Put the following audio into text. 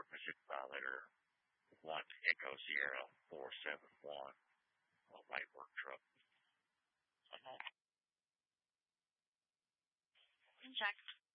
Network Pacific Violator 1 Echo Sierra 471, a light work truck. Check.